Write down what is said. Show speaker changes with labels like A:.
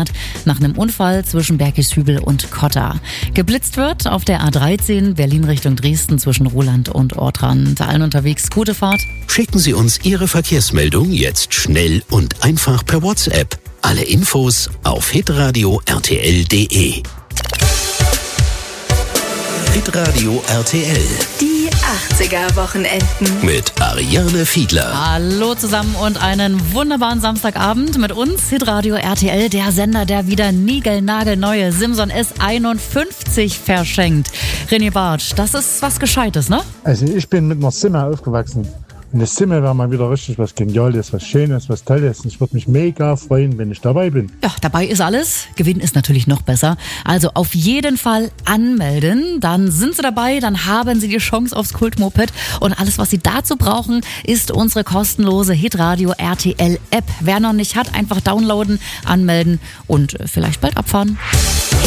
A: Autofahrt nach einem Unfall zwischen Bergischhübel und Kotta. Geblitzt wird auf der A13 Berlin Richtung Dresden zwischen Roland und Ortrand. Allen unterwegs gute Fahrt.
B: Schicken Sie uns Ihre Verkehrsmeldung jetzt schnell und einfach per WhatsApp. Alle Infos auf hitradio rtl.de. Hitradio RTL.
C: Die 80er-Wochenenden.
B: Mit Ariane Fiedler.
A: Hallo zusammen und einen wunderbaren Samstagabend mit uns. Hitradio RTL, der Sender, der wieder niegelnagelneue Simson S51 verschenkt. René Bartsch, das ist was Gescheites, ne?
D: Also ich bin mit einer Simme aufgewachsen. Und das Zimmer war mal wieder richtig was Geniales, was Schönes, was Tolles. Und ich würde mich mega freuen, wenn ich dabei bin.
A: Ja, dabei ist alles. Gewinnen ist natürlich noch besser. Also auf jeden Fall anmelden. Dann sind Sie dabei, dann haben Sie die Chance aufs Kultmoped. Und alles, was Sie dazu brauchen, ist unsere kostenlose Hitradio RTL App. Wer noch nicht hat, einfach downloaden, anmelden und vielleicht bald abfahren.